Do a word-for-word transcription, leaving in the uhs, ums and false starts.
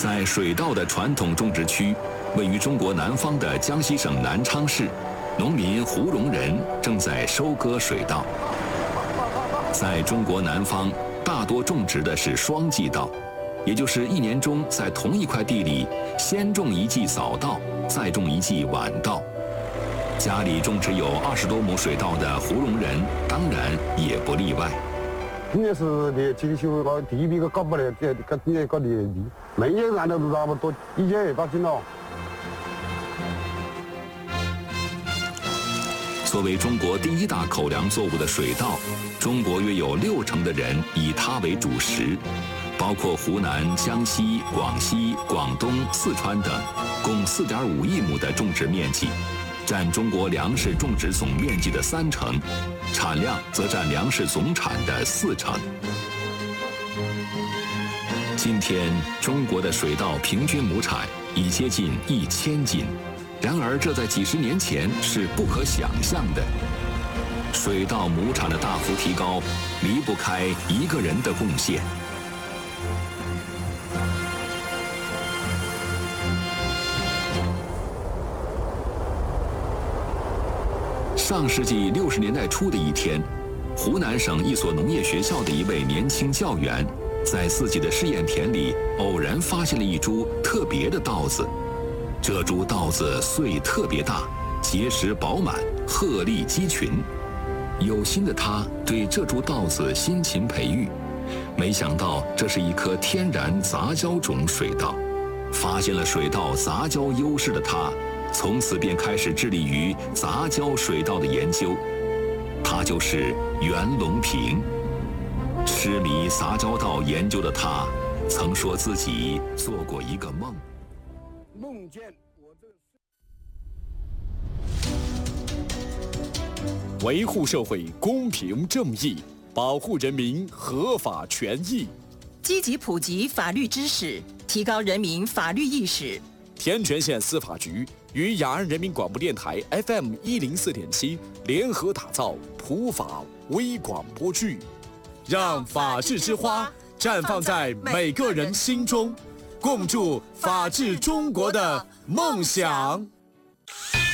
在水稻的传统种植区，位于中国南方的江西省南昌市，农民胡荣仁正在收割水稻。在中国南方，大多种植的是双季稻，也就是一年中在同一块地里先种一季早稻，再种一季晚稻。家里种植有二十多亩水稻的胡荣仁，当然也不例外。 今年是你这个时候地皮个搞不来，这个这个地皮，每年按照那么多一千二百斤了。 作为中国第一大口粮作物的水稻，中国约有六成的人以它为主食，包括湖南、江西、广西、广东、四川等，共四点五亿亩的种植面积，占中国粮食种植总面积的三成，产量则占粮食总产的四成。今天，中国的水稻平均亩产已接近一千斤。然而，这在几十年前是不可想象的。水稻亩产的大幅提高，离不开一个人的贡献。上世纪六十年代初的一天，湖南省一所农业学校的一位年轻教员，在自己的试验田里偶然发现了一株特别的稻子。这株稻子穗特别大，结实饱满，鹤立鸡群。有心的他对这株稻子辛勤培育，没想到这是一颗天然杂交种水稻。发现了水稻杂交优势的他，从此便开始致力于杂交水稻的研究。他就是袁隆平。痴迷杂交稻研究的他，曾说自己做过一个梦。 梦见我这维护社会公平正义，保护人民合法权益， 积极普及法律知识，提高人民法律意识。 天全县司法局与雅安人民广播电台 F M 一零四点七联合打造普法微广播剧，让法治之花绽放在每个人心中，共筑法治中国的梦想。